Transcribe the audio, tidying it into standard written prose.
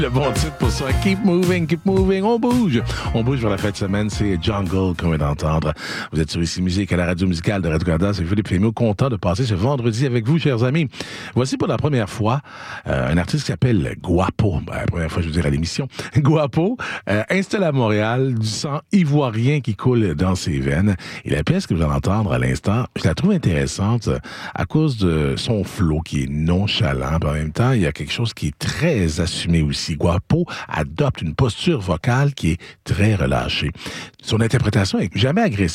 Le bon titre pour ça, keep moving, on bouge. On bouge vers la fin de semaine, c'est Jungle qu'on vient d'entendre. Vous êtes sur Ici Musique à la radio musicale de Radio-Canada, c'est Philippe Fémio, content de passer ce vendredi avec vous, chers amis. Voici pour la première fois un artiste qui s'appelle Guapo. La première fois, je veux dire, à l'émission. Guapo, installé à Montréal, du sang ivoirien qui coule dans ses veines. Et la pièce que vous allez entendre à l'instant, je la trouve intéressante à cause de son flow qui est nonchalant. En même temps, il y a quelque chose qui est très assumé aussi. Guapo adopte une posture vocale qui est très relâchée. Son interprétation est jamais agressive.